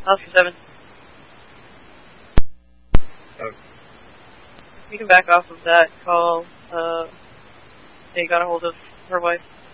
Oscar 7. Okay. You can back off of that call. They got a hold of her wife.